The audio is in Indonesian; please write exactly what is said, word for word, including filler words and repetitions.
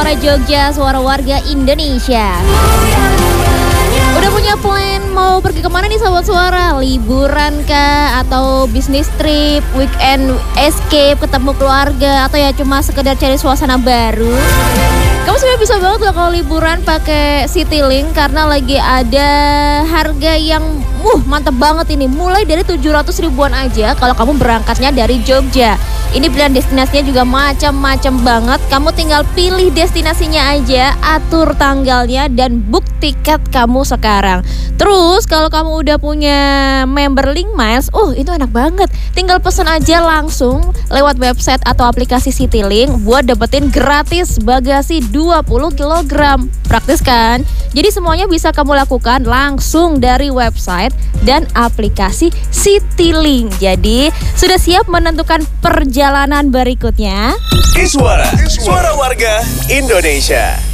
Suara Jogja, suara warga Indonesia. Udah punya plan mau pergi kemana nih Sobat Suara? Liburan kah? Atau bisnis trip, weekend escape, ketemu keluarga? Atau ya cuma sekedar cari suasana baru? Kamu sebenarnya bisa banget loh kalau liburan pakai Citylink karena lagi ada harga yang uh mantep banget ini. Mulai dari tujuh ratus ribuan aja kalau kamu berangkatnya dari Jogja. Ini pilihan destinasinya juga macam-macam banget. Kamu tinggal pilih destinasinya aja, atur tanggalnya dan book tiket kamu sekarang. Terus kalau kamu udah punya member Link Miles, uh itu enak banget. Tinggal pesen aja langsung lewat website atau aplikasi Citylink buat dapetin gratis bagasi dua puluh kilogram. Praktis kan? Jadi semuanya bisa kamu lakukan langsung dari website dan aplikasi Citylink. Jadi sudah siap menentukan perjalanan berikutnya? Iswara, suara warga Indonesia.